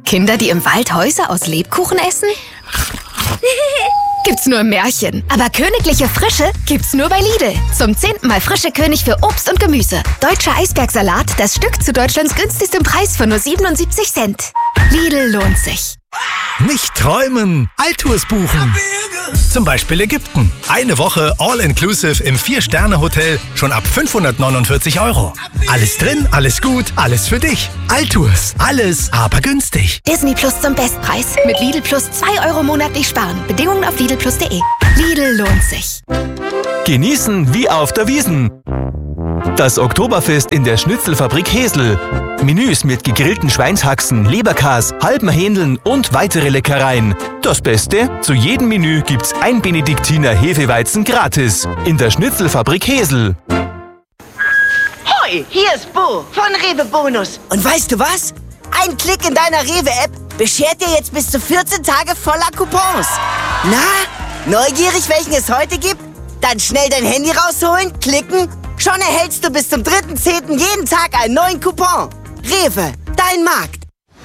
Kinder, die im Wald Häuser aus Lebkuchen essen? Gibt's nur im Märchen. Aber königliche Frische gibt's nur bei Lidl. Zum 10. Mal frische König für Obst und Gemüse. Deutscher Eisbergsalat, das Stück zu Deutschlands günstigstem Preis von nur 77 Cent. Lidl lohnt sich. Nicht träumen, Altours buchen. Zum Beispiel Ägypten. Eine Woche All-Inclusive im 4-Sterne-Hotel schon ab 549 €. Alles drin, alles gut, alles für dich. Altours. Alles, aber günstig. Disney Plus zum Bestpreis. Mit Lidl Plus 2 € monatlich sparen. Bedingungen auf lidlplus.de. Lidl lohnt sich. Genießen wie auf der Wiesn. Das Oktoberfest in der Schnitzelfabrik Hesel. Menüs mit gegrillten Schweinshaxen, Leberkas, halben Hähndeln und weitere Leckereien. Das Beste? Zu jedem Menü gibt's ein Benediktiner Hefeweizen gratis. In der Schnitzelfabrik Hesel. Hoi, hier ist Bo von Rewe Bonus. Und weißt du was? Ein Klick in deiner Rewe-App beschert dir jetzt bis zu 14 Tage voller Coupons. Na, neugierig, welchen es heute gibt? Dann schnell dein Handy rausholen, klicken. Schon erhältst du bis zum 3.10. jeden Tag einen neuen Coupon. Rewe, dein Markt.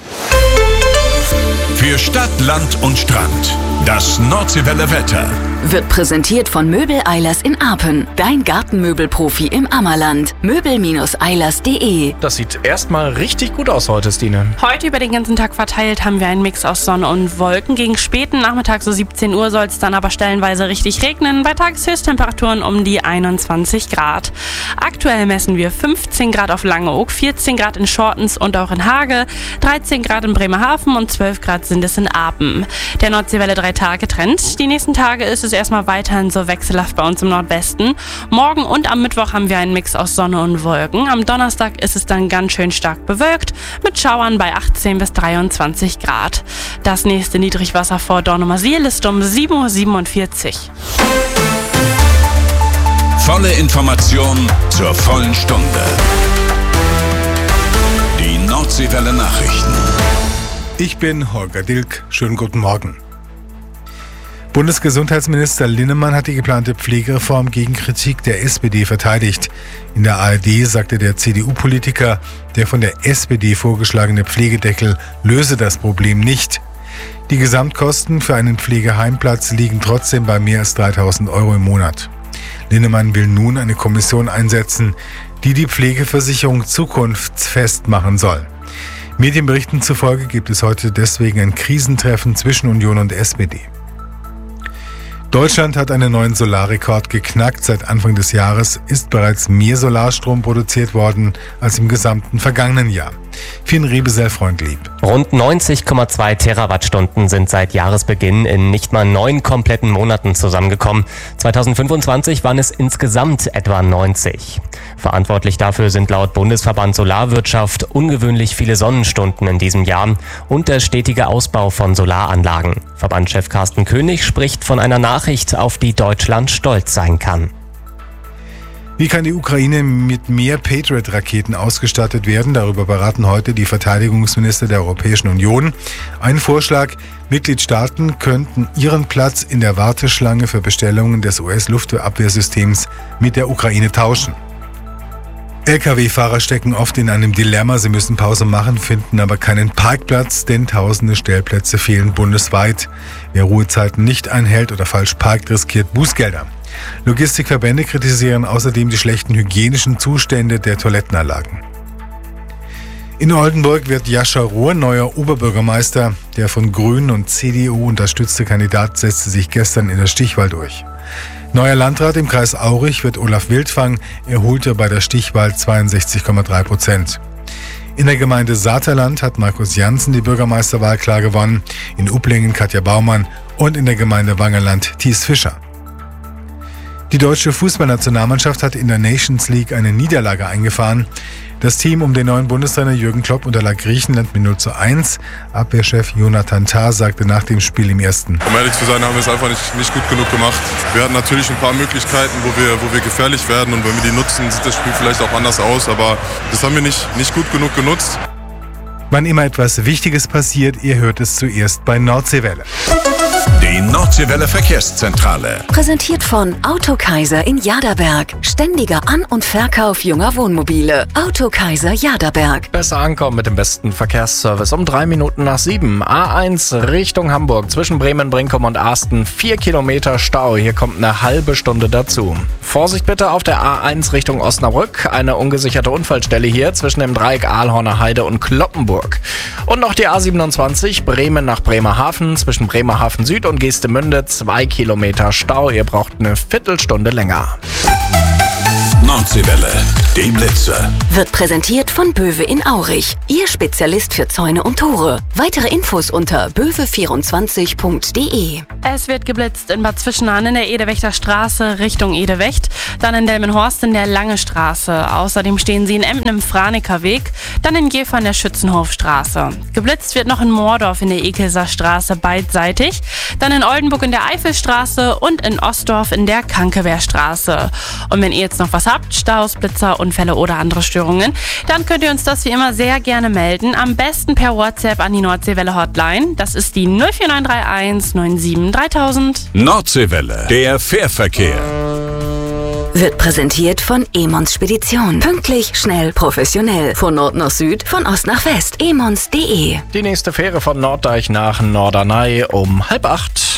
Für Stadt, Land und Strand. Das Nordseewelle Wetter. Wird präsentiert von Möbel Eilers in Apen. Dein Gartenmöbelprofi im Ammerland. Möbel-eilers.de. Das sieht erstmal richtig gut aus heute, Stine. Heute über den ganzen Tag verteilt haben wir einen Mix aus Sonne und Wolken. Gegen späten Nachmittag, so 17 Uhr, soll es dann aber stellenweise richtig regnen. Bei Tageshöchsttemperaturen um die 21 Grad. Aktuell messen wir 15 Grad auf Langeoog, 14 Grad in Schortens und auch in Hage, 13 Grad in Bremerhaven und 12 Grad sind es in Apen. Der Nordseewelle 3-Tage-Trend. Die nächsten Tage ist es erstmal weiterhin so wechselhaft bei uns im Nordwesten. Morgen und am Mittwoch haben wir einen Mix aus Sonne und Wolken. Am Donnerstag ist es dann ganz schön stark bewölkt mit Schauern bei 18 bis 23 Grad. Das nächste Niedrigwasser vor Dornumersiel ist um 7:47 Uhr. Volle Information zur vollen Stunde. Die Nordseewelle Nachrichten. Ich bin Holger Dilk. Schönen guten Morgen. Bundesgesundheitsminister Linnemann hat die geplante Pflegereform gegen Kritik der SPD verteidigt. In der ARD sagte der CDU-Politiker, der von der SPD vorgeschlagene Pflegedeckel löse das Problem nicht. Die Gesamtkosten für einen Pflegeheimplatz liegen trotzdem bei mehr als 3.000 € im Monat. Linnemann will nun eine Kommission einsetzen, die die Pflegeversicherung zukunftsfest machen soll. Medienberichten zufolge gibt es heute deswegen ein Krisentreffen zwischen Union und SPD. Deutschland hat einen neuen Solarrekord geknackt. Seit Anfang des Jahres ist bereits mehr Solarstrom produziert worden als im gesamten vergangenen Jahr. Finn Rebesell-Freund lieb. Rund 90,2 Terawattstunden sind seit Jahresbeginn in nicht mal 9 kompletten Monaten zusammengekommen. 2025 waren es insgesamt etwa 90. Verantwortlich dafür sind laut Bundesverband Solarwirtschaft ungewöhnlich viele Sonnenstunden in diesem Jahr und der stetige Ausbau von Solaranlagen. Verbandschef Carsten König spricht von einer Nachricht, auf die Deutschland stolz sein kann. Wie kann die Ukraine mit mehr Patriot-Raketen ausgestattet werden? Darüber beraten heute die Verteidigungsminister der Europäischen Union. Ein Vorschlag: Mitgliedstaaten könnten ihren Platz in der Warteschlange für Bestellungen des US-Luftabwehrsystems mit der Ukraine tauschen. Lkw-Fahrer stecken oft in einem Dilemma. Sie müssen Pause machen, finden aber keinen Parkplatz, denn tausende Stellplätze fehlen bundesweit. Wer Ruhezeiten nicht einhält oder falsch parkt, riskiert Bußgelder. Logistikverbände kritisieren außerdem die schlechten hygienischen Zustände der Toilettenanlagen. In Oldenburg wird Jascha Rohr neuer Oberbürgermeister. Der von Grünen und CDU unterstützte Kandidat setzte sich gestern in der Stichwahl durch. Neuer Landrat im Kreis Aurich wird Olaf Wildfang. Er holte bei der Stichwahl 62,3%. In der Gemeinde Saterland hat Markus Janssen die Bürgermeisterwahl klar gewonnen, in Upplingen Katja Baumann und in der Gemeinde Wangerland Thies Fischer. Die deutsche Fußballnationalmannschaft hat in der Nations League eine Niederlage eingefahren. Das Team um den neuen Bundestrainer Jürgen Klopp unterlag Griechenland mit 0:1. Abwehrchef Jonathan Tah sagte nach dem Spiel im ersten: Um ehrlich zu sein, haben wir es einfach nicht gut genug gemacht. Wir hatten natürlich ein paar Möglichkeiten, wo wir gefährlich werden, und wenn wir die nutzen, sieht das Spiel vielleicht auch anders aus, aber das haben wir nicht gut genug genutzt. Wann immer etwas Wichtiges passiert, ihr hört es zuerst bei Nordseewelle. Die Nordseewelle Verkehrszentrale. Präsentiert von Autokaiser in Jaderberg. Ständiger An- und Verkauf junger Wohnmobile. Autokaiser Jaderberg. Besser ankommen mit dem besten Verkehrsservice. Um 3 Minuten nach 7. A1 Richtung Hamburg. Zwischen Bremen, Brinkum und Asten. 4 Kilometer Stau. Hier kommt eine halbe Stunde dazu. Vorsicht bitte auf der A1 Richtung Osnabrück. Eine ungesicherte Unfallstelle hier zwischen dem Dreieck Aalhorner Heide und Kloppenburg. Und noch die A27 Bremen nach Bremerhaven. Zwischen Bremerhaven Süd und Geestemünde 2 Kilometer Stau. Ihr braucht eine Viertelstunde länger. Nordseewelle, die Blitze. Wird präsentiert von Böwe in Aurich. Ihr Spezialist für Zäune und Tore. Weitere Infos unter böwe24.de. Es wird geblitzt in Bad Zwischenahn in der Edewächter Straße Richtung Edewecht, dann in Delmenhorst in der Lange Straße. Außerdem stehen sie in Emden im Franeker Weg, dann in Jever in der Schützenhofstraße. Geblitzt wird noch in Moordorf in der Ekelser Straße beidseitig, dann in Oldenburg in der Eifelstraße und in Ostdorf in der Kankewehrstraße. Und wenn ihr jetzt noch was habt, Staus, Blitzer, Unfälle oder andere Störungen, dann könnt ihr uns das wie immer sehr gerne melden. Am besten per WhatsApp an die Nordseewelle Hotline. Das ist die 04931 97 3000. Nordseewelle, der Fährverkehr. Wird präsentiert von Emons Spedition. Pünktlich, schnell, professionell. Von Nord nach Süd, von Ost nach West. emons.de. Die nächste Fähre von Norddeich nach Norderney um 7:30.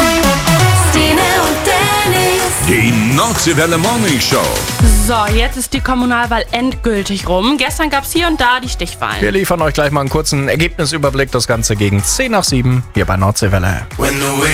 Die Nordseewelle Morning Show. So, jetzt ist die Kommunalwahl endgültig rum. Gestern gab es hier und da die Stichwahlen. Wir liefern euch gleich mal einen kurzen Ergebnisüberblick. Das Ganze gegen 6:50 hier bei Nordseewelle.